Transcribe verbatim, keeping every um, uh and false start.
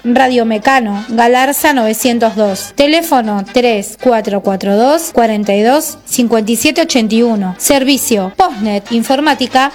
Radio Mecano, Galarza novecientos dos. Teléfono tres cuatro cuatro dos, cuarenta y dos, cincuenta y siete ochenta y uno. Servicio Postnet Informática